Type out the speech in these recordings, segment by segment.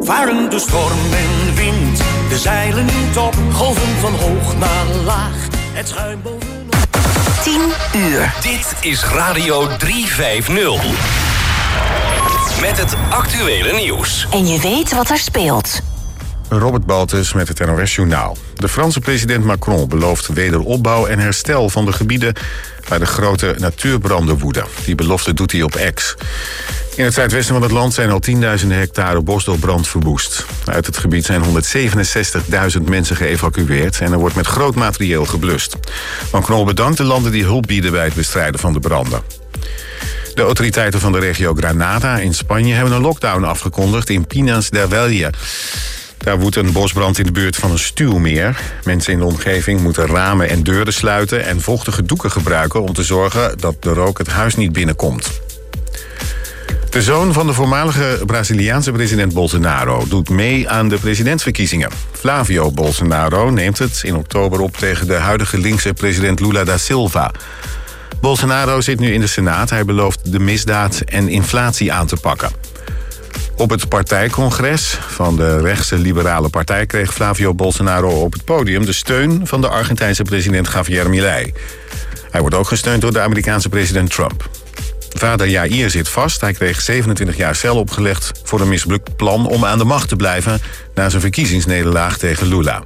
varen de storm en wind, de zeilen niet op, golven van hoog naar laag, het schuim bovenop. 10 uur. Dit is Radio 350. Met het actuele nieuws. En je weet wat er speelt. Robert Baltus met het NOS-journaal. De Franse president Macron belooft wederopbouw en herstel van de gebieden waar de grote natuurbranden woeden. Die belofte doet hij op X. In het zuidwesten van het land zijn al 10.000 hectare bos door brand verwoest. Uit het gebied zijn 167.000 mensen geëvacueerd en er wordt met groot materieel geblust. Macron bedankt de landen die hulp bieden bij het bestrijden van de branden. De autoriteiten van de regio Granada in Spanje hebben een lockdown afgekondigd in Pinas del Valle. Daar woedt een bosbrand in de buurt van een stuwmeer. Mensen in de omgeving moeten ramen en deuren sluiten en vochtige doeken gebruiken om te zorgen dat de rook het huis niet binnenkomt. De zoon van de voormalige Braziliaanse president Bolsonaro doet mee aan de presidentsverkiezingen. Flavio Bolsonaro neemt het in oktober op tegen de huidige linkse president Lula da Silva. Bolsonaro zit nu in de Senaat. Hij belooft de misdaad en inflatie aan te pakken. Op het partijcongres van de rechtse liberale partij kreeg Flavio Bolsonaro op het podium de steun van de Argentijnse president Javier Milei. Hij wordt ook gesteund door de Amerikaanse president Trump. Vader Jair zit vast. Hij kreeg 27 jaar cel opgelegd voor een mislukt plan om aan de macht te blijven na zijn verkiezingsnederlaag tegen Lula.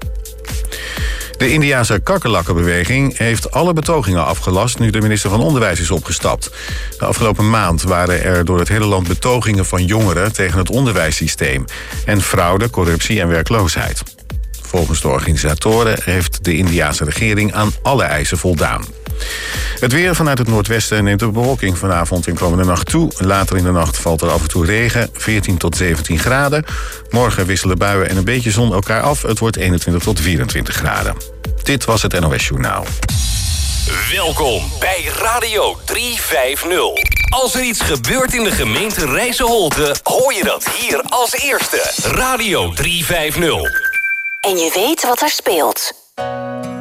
De Indiase kakkerlakkenbeweging heeft alle betogingen afgelast nu de minister van Onderwijs is opgestapt. De afgelopen maand waren er door het hele land betogingen van jongeren tegen het onderwijssysteem en fraude, corruptie en werkloosheid. Volgens de organisatoren heeft de Indiase regering aan alle eisen voldaan. Het weer vanuit het noordwesten neemt de bewolking vanavond en komende nacht toe. Later in de nacht valt er af en toe regen, 14 tot 17 graden. Morgen wisselen buien en een beetje zon elkaar af. Het wordt 21 tot 24 graden. Dit was het NOS Journaal. Welkom bij Radio 350. Als er iets gebeurt in de gemeente Rijsselholte, hoor je dat hier als eerste. Radio 350. En je weet wat er speelt.